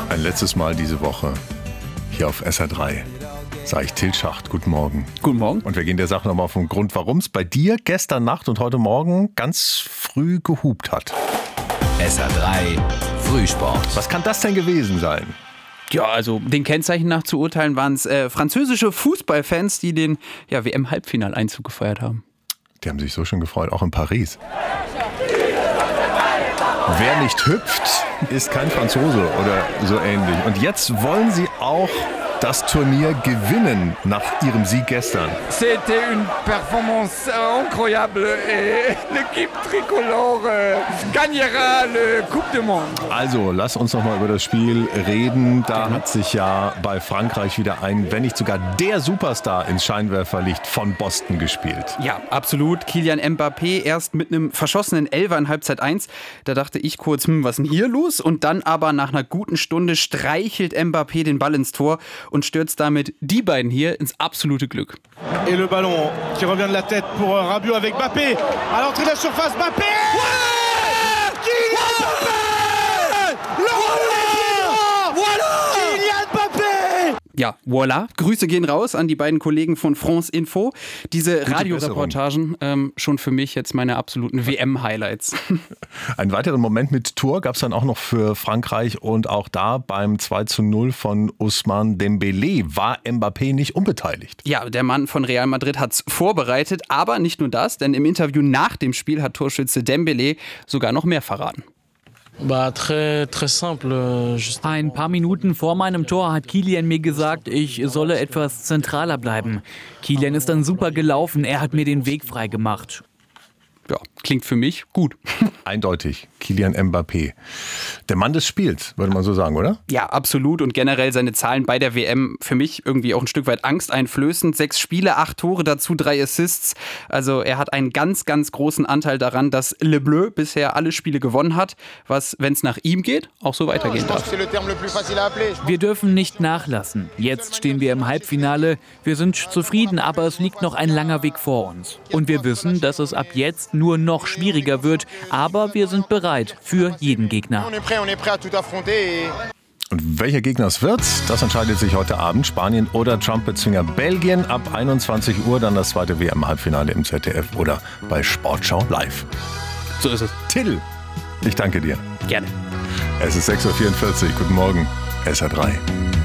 Ein letztes Mal diese Woche hier auf SR3 sage ich Till Schacht. Guten Morgen. Guten Morgen. Und wir gehen der Sache nochmal auf den Grund, warum es bei dir gestern Nacht und heute Morgen ganz früh gehupt hat. SR3 Frühsport. Was kann das denn gewesen sein? Ja, also den Kennzeichen nach zu urteilen waren es französische Fußballfans, die den WM-Halbfinaleinzug gefeiert haben. Die haben sich so schon gefreut, auch in Paris. Wer nicht hüpft, ist kein Franzose oder so ähnlich. Und jetzt wollen sie auch das Turnier gewinnen nach ihrem Sieg gestern. C'était une performance incroyable et l'équipe tricolore gagnera le Coupe du Monde. Also, lass uns noch mal über das Spiel reden. Da hat sich ja bei Frankreich wieder ein, wenn nicht sogar der Superstar ins Scheinwerferlicht von Boston gespielt. Ja, absolut. Kylian Mbappé erst mit einem verschossenen Elfer in Halbzeit 1. Da dachte ich kurz, was ist denn hier los? Und dann aber nach einer guten Stunde streichelt Mbappé den Ball ins Tor und stürzt damit die beiden hier ins absolute Glück. Et le ballon qui revient de la tête pour Rabiot avec Mbappé. À l'entrée de la surface, Mbappé! Ouais! Kylian Mbappé! Voilà! Kylian Mbappé! Ja, voilà. Grüße gehen raus an die beiden Kollegen von France Info. Diese Radioreportagen, schon für mich jetzt meine absoluten WM-Highlights. Einen weiteren Moment mit Tor gab es dann auch noch für Frankreich und auch da beim 2:0 von Ousmane Dembélé war Mbappé nicht unbeteiligt. Ja, der Mann von Real Madrid hat es vorbereitet, aber nicht nur das, denn im Interview nach dem Spiel hat Torschütze Dembélé sogar noch mehr verraten. Ein paar Minuten vor meinem Tor hat Kylian mir gesagt, ich solle etwas zentraler bleiben. Kylian ist dann super gelaufen, er hat mir den Weg frei gemacht. Ja, klingt für mich gut. Eindeutig, Kylian Mbappé. Der Mann des Spiels, würde man so sagen, oder? Ja, absolut. Und generell seine Zahlen bei der WM für mich irgendwie auch ein Stück weit angsteinflößend. 6 Spiele, 8 Tore, dazu 3 Assists. Also er hat einen ganz, ganz großen Anteil daran, dass Le Bleu bisher alle Spiele gewonnen hat, was, wenn es nach ihm geht, auch so weitergehen darf. Wir dürfen nicht nachlassen. Jetzt stehen wir im Halbfinale. Wir sind zufrieden, aber es liegt noch ein langer Weg vor uns. Und wir wissen, dass es ab jetzt nur noch schwieriger wird, aber wir sind bereit für jeden Gegner. Und welcher Gegner es wird, das entscheidet sich heute Abend. Spanien oder Trumpet-Zwinger Belgien. Ab 21 Uhr dann das zweite WM-Halbfinale im ZDF oder bei Sportschau live. So ist es. Till, ich danke dir. Gerne. Es ist 6:44 Uhr. Guten Morgen, SR3.